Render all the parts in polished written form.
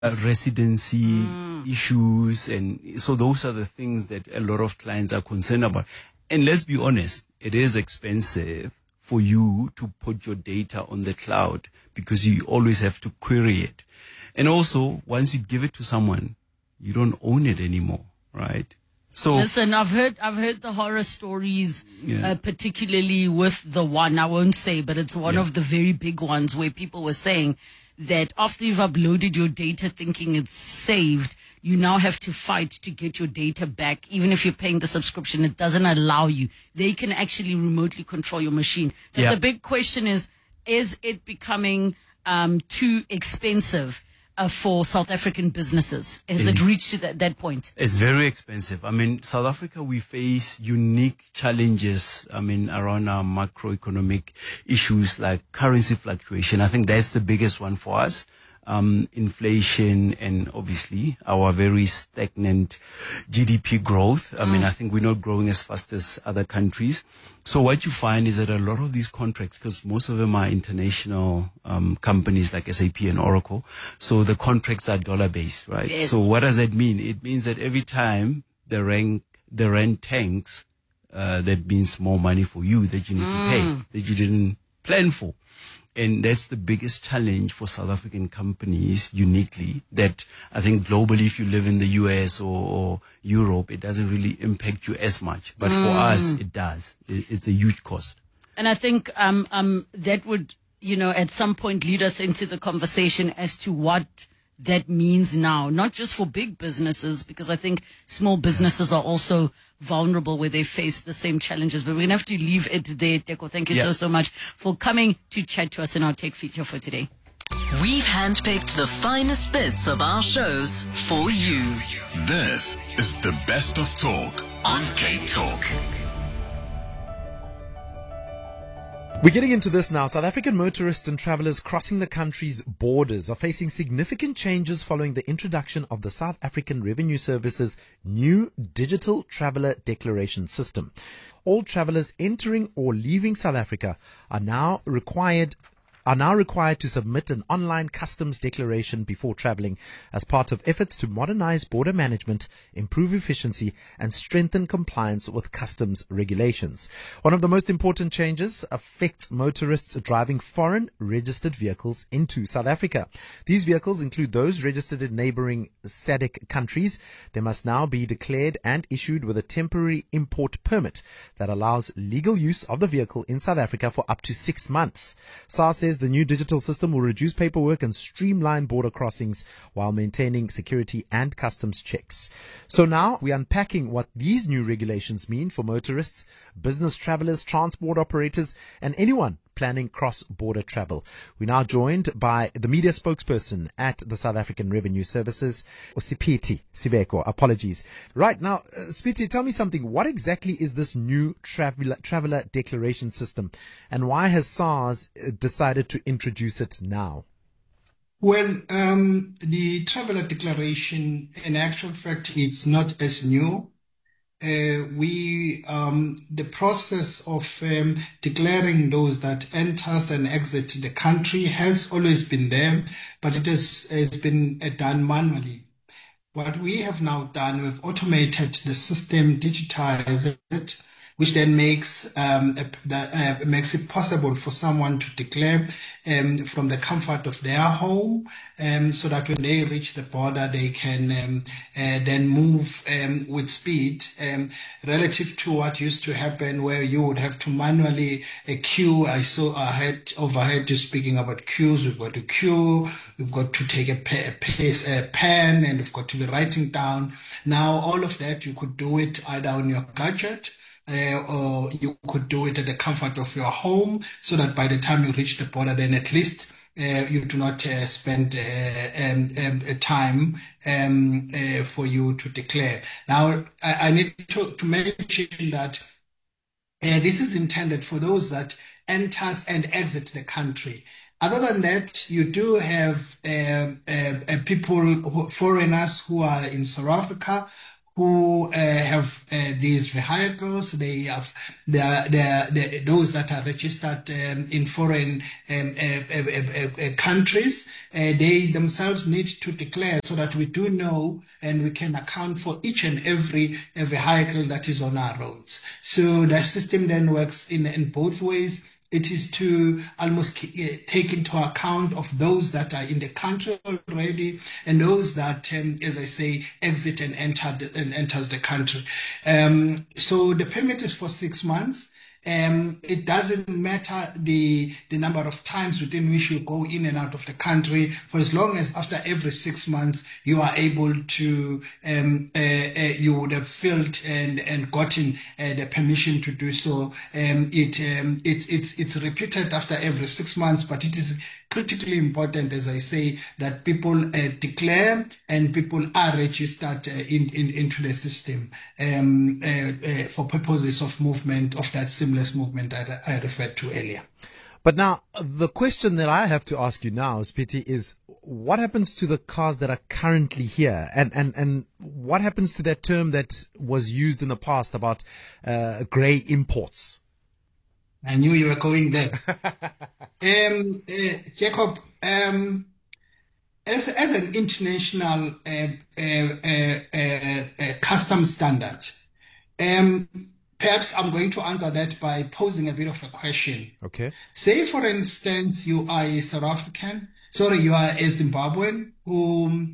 residency issues. And so those are the things that a lot of clients are concerned about. And let's be honest, it is expensive for you to put your data on the cloud because you always have to query it. And also, once you give it to someone, you don't own it anymore, right? So listen, I've heard the horror stories, particularly with the one I won't say, but it's one of the very big ones where people were saying that after you've uploaded your data thinking it's saved, you now have to fight to get your data back. Even if you're paying the subscription, it doesn't allow you. They can actually remotely control your machine. But the big question is it becoming too expensive for South African businesses? Has it reached to that point? It's very expensive. I mean, South Africa, we face unique challenges, around our macroeconomic issues like currency fluctuation. I think that's the biggest one for us. Inflation and obviously our very stagnant GDP growth. I think we're not growing as fast as other countries. So what you find is that a lot of these contracts, because most of them are international companies like SAP and Oracle, so the contracts are dollar-based, right? Yes. So what does that mean? It means that every time the rent tanks, that means more money for you that you need to pay, that you didn't plan for. And that's the biggest challenge for South African companies uniquely, that I think globally, if you live in the US or Europe, it doesn't really impact you as much. But for us, it does. It's a huge cost. And I think that would, at some point lead us into the conversation as to what that means now, not just for big businesses, because I think small businesses are also vulnerable where they face the same challenges. But we're going to have to leave it there. Teko, thank you so much for coming to chat to us in our Tech Feature for today. We've handpicked the finest bits of our shows for you. This is the best of talk on Cape Talk. We're getting into this now. South African motorists and travelers crossing the country's borders are facing significant changes following the introduction of the South African Revenue Service's new digital traveller declaration system. All travelers entering or leaving South Africa are now required to submit an online customs declaration before traveling as part of efforts to modernize border management, improve efficiency, and strengthen compliance with customs regulations. One of the most important changes affects motorists driving foreign registered vehicles into South Africa. These vehicles include those registered in neighboring SADC countries. They must now be declared and issued with a temporary import permit that allows legal use of the vehicle in South Africa for up to 6 months. SARS says the new digital system will reduce paperwork and streamline border crossings while maintaining security and customs checks. So now we're unpacking what these new regulations mean for motorists, business travelers, transport operators, and anyone planning cross-border travel. We're now joined by the media spokesperson at the South African Revenue Services, Siphithi Sibeko. Apologies. Right now, Siphithi, tell me something. What exactly is this new traveler declaration system, and why has SARS decided to introduce it now? Well, the traveler declaration, in actual fact, it's not as new. The process of declaring those that enters and exit the country has always been there, but it has been done manually. What we have now done, we've automated the system, digitized it, which then makes it possible for someone to declare from the comfort of their home, so that when they reach the border, they can then move with speed, relative to what used to happen, where you would have to manually queue. I overheard you speaking about queues. We've got to queue, we've got to take a pen, and we've got to be writing down. Now, all of that, you could do it either on your gadget, or you could do it at the comfort of your home, so that by the time you reach the border, then at least you do not spend time for you to declare. Now, I need to mention that this is intended for those that enters and exit the country. Other than that, you do have people, foreigners who are in South Africa, who have these vehicles. They have those that are registered in foreign countries. They themselves need to declare so that we do know and we can account for each and every vehicle that is on our roads. So the system then works in both ways. It is to almost take into account of those that are in the country already and those that, as I say, exit and enters the country. So the permit is for 6 months. It doesn't matter the number of times within which you go in and out of the country, for as long as after every 6 months you are able to you would have filled and gotten the permission to do so. It's repeated after every 6 months, but it is critically important, as I say, that people declare and people are registered into the system for purposes of movement, of that seamless movement I referred to earlier. But now, the question that I have to ask you now, Speety, is what happens to the cars that are currently here? And what happens to that term that was used in the past about grey imports? I knew you were going there. Jacob, as an international custom standard, perhaps I'm going to answer that by posing a bit of a question. Okay. Say, for instance, you are a South African, you are a Zimbabwean who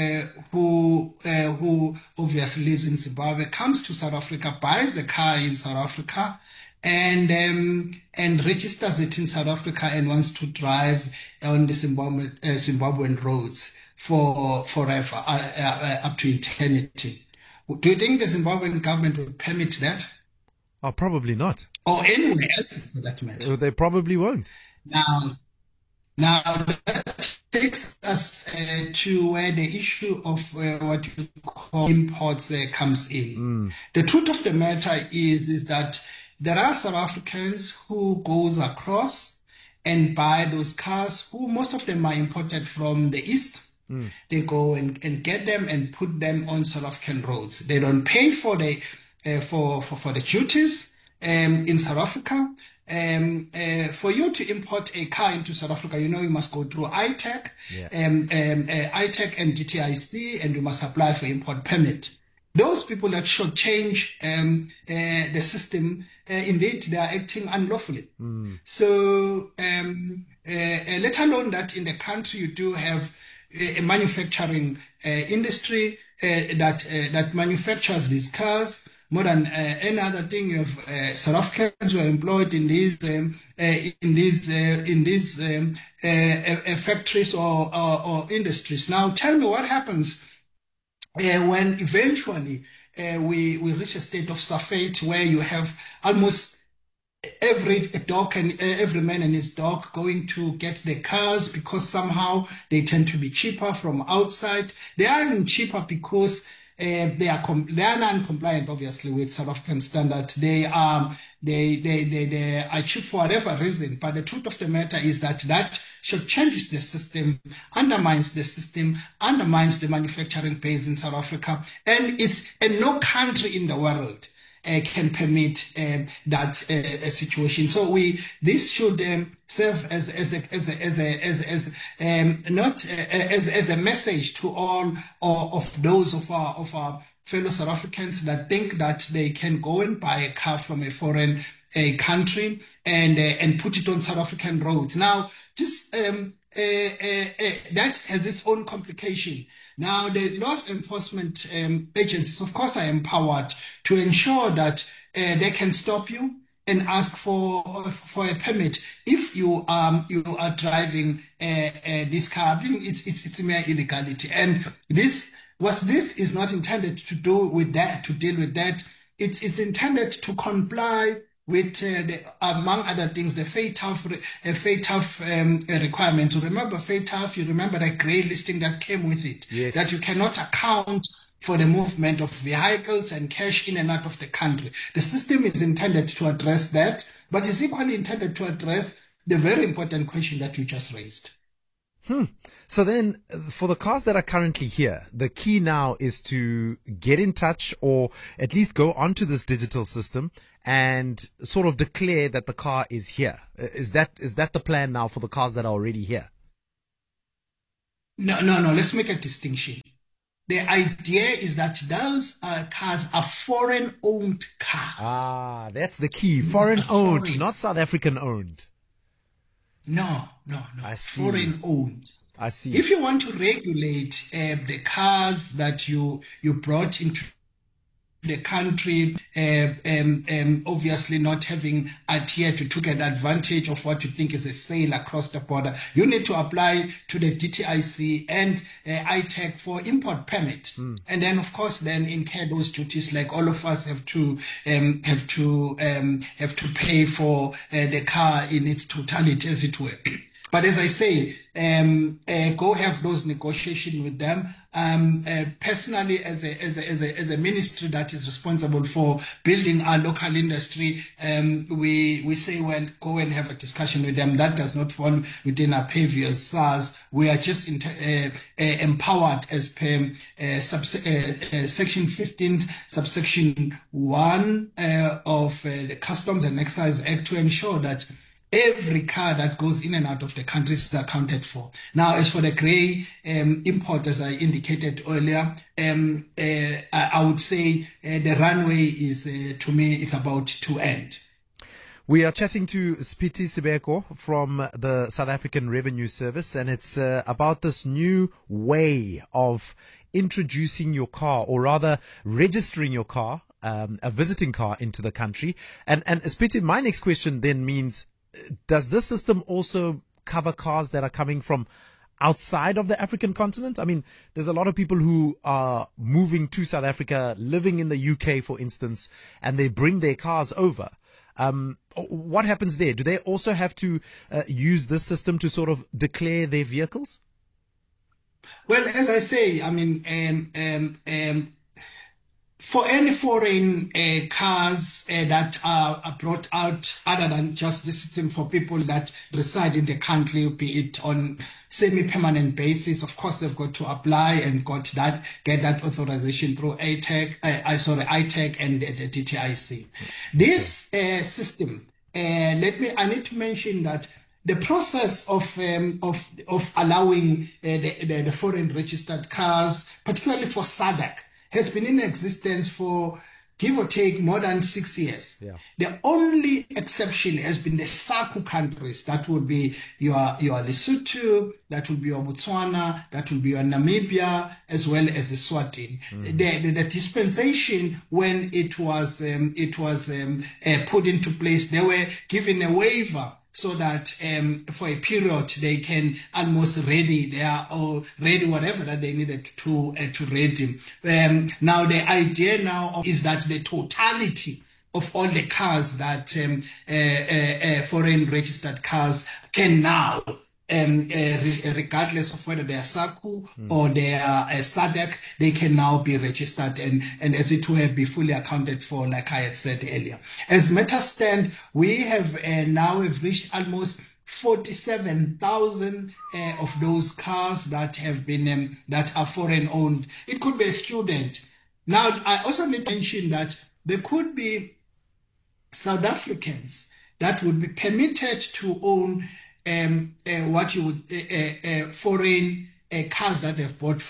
obviously lives in Zimbabwe, comes to South Africa, buys a car in South Africa, and registers it in South Africa and wants to drive on the Zimbabwean roads for forever, up to eternity. Do you think the Zimbabwean government would permit that? Oh, probably not. Or anywhere else, for that matter. They probably won't. Now that takes us to where the issue of what you call imports comes in. The truth of the matter is that there are South Africans who goes across and buy those cars, who most of them are imported from the East. They go and get them and put them on South African roads. They don't pay for the for the duties in South Africa. For you to import a car into South Africa, you must go through ITAC, ITAC and DTIC, and you must apply for import permit. Those people that should change the system, indeed, they are acting unlawfully. So, let alone that in the country you do have a manufacturing industry that manufactures these cars. More than any other thing, you have South Africans who are employed in these factories or industries. Now, tell me what happens when eventually we reach a state of surfeit where you have almost every dog and every man and his dog going to get the cars because somehow they tend to be cheaper from outside. They aren't cheaper because they are non-compliant, obviously, with South African standard. They are cheap for whatever reason. But the truth of the matter is that should change the system, undermines the system, undermines the manufacturing base in South Africa, and no country in the world can permit that situation. So this should serve as a message to all of those of our fellow South Africans that think that they can go and buy a car from a foreign country and put it on South African roads. Now, just that has its own complication. Now, the law enforcement agencies, of course, are empowered to ensure that they can stop you and ask for a permit if you are driving this car. It's mere illegality, and this is not intended to deal with that. It's intended to comply with, among other things, the FATF requirement. Remember FATF, you remember the grey listing that came with it, yes, that you cannot account for the movement of vehicles and cash in and out of the country. The system is intended to address that, but is equally intended to address the very important question that you just raised. So then, for the cars that are currently here, the key now is to get in touch or at least go onto this digital system and sort of declare that the car is here. Is that the plan now for the cars that are already here? No. Let's make a distinction. The idea is that those cars are foreign-owned cars. Ah, that's the key. Foreign-owned, not South African-owned. No. I see. Foreign-owned. I see. If you want to regulate the cars that you brought into the country, obviously not having adhered to took an advantage of what you think is a sale across the border, you need to apply to the DTIC and ITAC for import permit, and then of course then incur those duties like all of us have to pay for the car in its totality, as it were. But as I say, go have those negotiations with them. Personally, as a ministry that is responsible for building our local industry, we say, well, go and have a discussion with them. That does not fall within our purview as SARS. We are just empowered as per Section 15, subsection 1 of the Customs and Excise Act to ensure that every car that goes in and out of the country is accounted for. Now, as for the grey import, as I indicated earlier, I would say the runway is, to me, it's about to end. We are chatting to Spiti Sibeko from the South African Revenue Service, and it's about this new way of introducing your car, or rather registering your car, a visiting car into the country. And Spiti, my next question then means, does this system also cover cars that are coming from outside of the African continent? I mean, there's a lot of people who are moving to South Africa, living in the UK, for instance, and they bring their cars over. What happens there? Do they also have to use this system to sort of declare their vehicles? Well, as I say, I mean, for any foreign cars that are brought out, other than just the system for people that reside in the country, be it on semi-permanent basis, of course they've got to apply and get that authorization through ITAC and the DTIC. This system, I need to mention that the process of allowing the foreign registered cars, particularly for SADC, has been in existence for, give or take, more than 6 years. Yeah. The only exception has been the SACU countries. That would be your Lesotho, that would be your Botswana, that would be your Namibia, as well as the Eswatini. The dispensation, when it was put into place, they were given a waiver, so that for a period they can almost ready whatever that they needed to ready. Now the idea now is that the totality of all the cars that foreign registered cars can now, regardless of whether they are SACU or they are SADC, they can now be registered and as it were be fully accounted for, like I had said earlier. As matters stand, we have have reached almost 47,000 of those cars that have been that are foreign owned. It could be a student. Now, I also need to mention that there could be South Africans that would be permitted to own what you would foreign cars that they've bought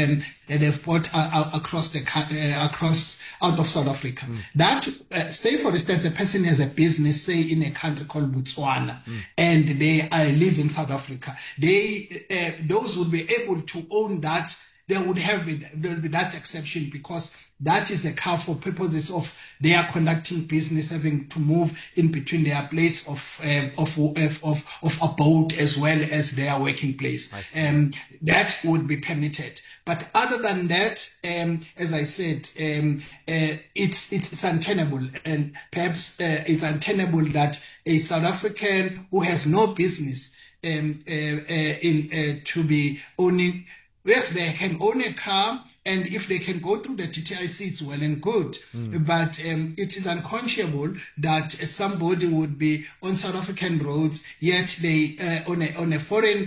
across out of South Africa. That say for instance a person has a business, say in a country called Botswana, and they live in South Africa. Those would be able to own that. There will be that exception, because that is a car for purposes of they are conducting business, having to move in between their place of abode as well as their working place. That would be permitted. But other than that, as I said, it's untenable, and perhaps it's untenable that a South African who has no business to be owning Yes, they can own a car, and if they can go through the TTIC, it's well and good. But it is unconscionable that somebody would be on South African roads, yet they on a foreign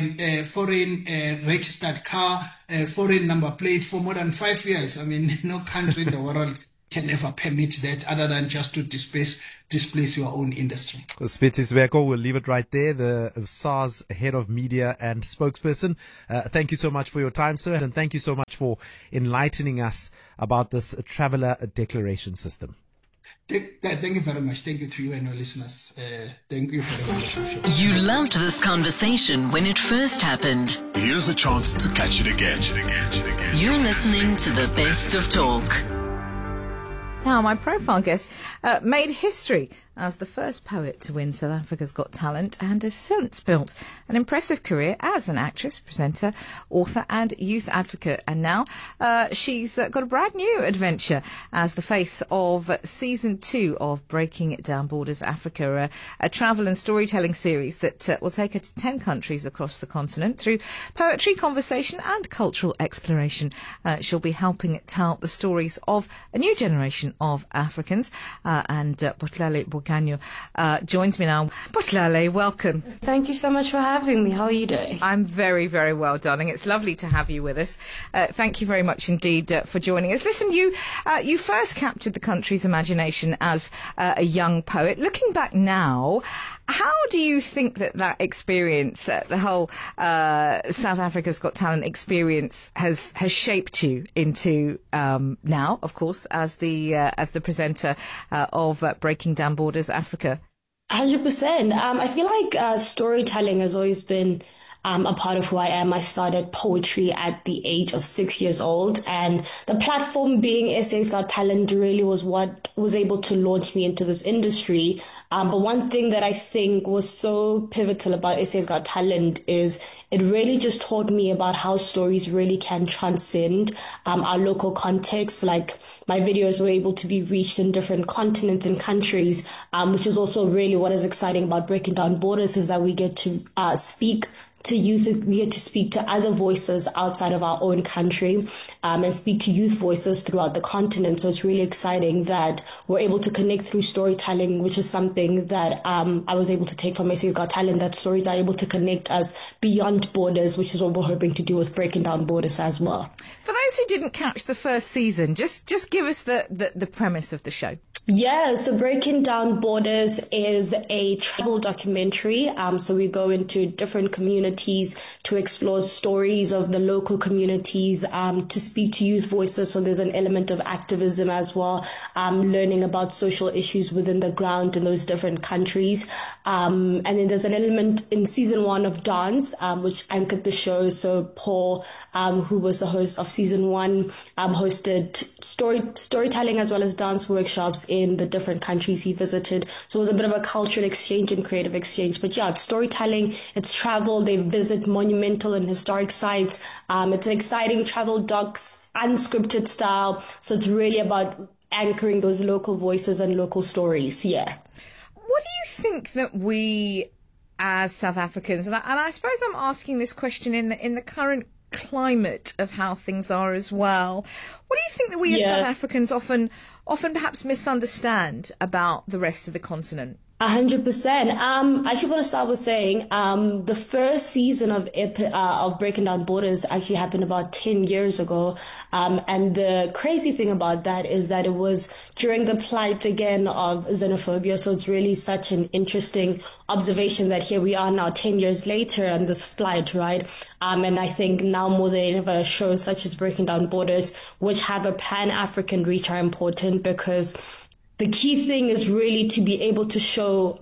registered car, foreign number plate for more than 5 years. I mean, no country in the world can ever permit that, other than just to displace your own industry. Spitz Sibeko, we'll leave it right there. The SARS head of media and spokesperson. Thank you so much for your time, sir, and thank you so much for enlightening us about this traveler declaration system. Thank you very much. Thank you to you and your listeners. Thank you for the wonderful show. You loved this conversation when it first happened. Here's a chance to catch it again. You're listening to the Best of Talk. Now, my profile guest made history as the first poet to win South Africa's Got Talent and has since built an impressive career as an actress, presenter, author and youth advocate. And now she's got a brand new adventure as the face of Season 2 of Breaking Down Borders Africa, a travel and storytelling series that will take her to 10 countries across the continent through poetry, conversation and cultural exploration. She'll be helping tell the stories of a new generation of Africans. And Botlale Boganyo joins me now. Botlale, welcome. Thank you so much for having me. How are you doing? I'm very, very well, darling. It's lovely to have you with us. Thank you very much indeed for joining us. Listen, you first captured the country's imagination as a young poet. Looking back now, how do you think that experience, the whole South Africa's Got Talent experience, has shaped you into now, of course, as the presenter of Breaking Down Borders Africa? 100%. I feel like storytelling has always been a part of who I am. I started poetry at the age of 6 years old, and the platform being SA's Got Talent really was what was able to launch me into this industry. But one thing that I think was so pivotal about SA's Got Talent is it really just taught me about how stories really can transcend our local context. Like, my videos were able to be reached in different continents and countries, which is also really what is exciting about Breaking Down Borders, is that we get to speak to youth, we get to speak to other voices outside of our own country, and speak to youth voices throughout the continent. So it's really exciting that we're able to connect through storytelling, which is something that I was able to take from SA's Got Talent, that stories are able to connect us beyond borders, which is what we're hoping to do with Breaking Down Borders as well. For those who didn't catch the first season, just give us the premise of the show. Yeah, so Breaking Down Borders is a travel documentary. So we go into different communities to explore stories of the local communities, to speak to youth voices. So there's an element of activism as well, learning about social issues within the ground in those different countries. And then there's an element in season 1 of dance, which anchored the show. So Paul, who was the host of season 1, hosted storytelling as well as dance workshops in the different countries he visited. So it was a bit of a cultural exchange and creative exchange. But yeah, it's storytelling, it's travel. They visit monumental and historic sites. It's an exciting travel docs, unscripted style. So it's really about anchoring those local voices and local stories. Yeah. What do you think that we, as South Africans, and I suppose I'm asking this question in the current climate of how things are as well, what do you think that we as South Africans often perhaps misunderstand about the rest of the continent? 100%. I actually want to start with saying the first season of Breaking Down Borders actually happened about 10 years ago. And the crazy thing about that is that it was during the plight again of xenophobia. So it's really such an interesting observation that here we are now 10 years later on this flight, right? And I think now more than ever, shows such as Breaking Down Borders, which have a Pan-African reach, are important, because the key thing is really to be able to show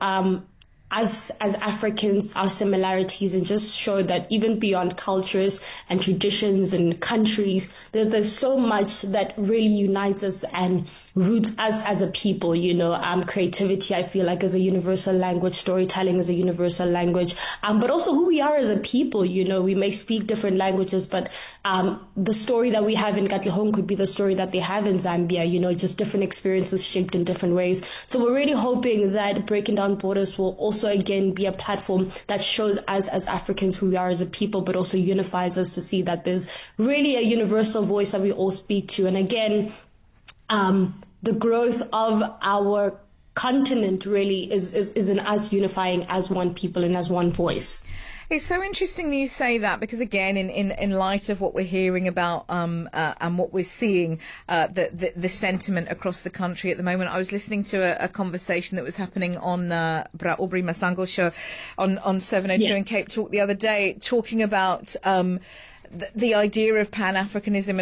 us as Africans our similarities, and just show that even beyond cultures and traditions and countries, there's so much that really unites us and roots us as a people. You know, creativity, I feel like, is a universal language. Storytelling is a universal language, but also who we are as a people. You know, we may speak different languages, but the story that we have in Katlehong could be the story that they have in Zambia. You know, just different experiences shaped in different ways. So we're really hoping that Breaking Down Borders will also also, again, be a platform that shows us as Africans who we are as a people, but also unifies us to see that there's really a universal voice that we all speak to. And again, the growth of our continent really is in us unifying as one people and as one voice. It's so interesting that you say that, because again, in light of what we're hearing about and what we're seeing, the sentiment across the country at the moment, I was listening to a conversation that was happening on Bra Aubrey Masango show on 702 in Cape Talk the other day, talking about the idea of Pan-Africanism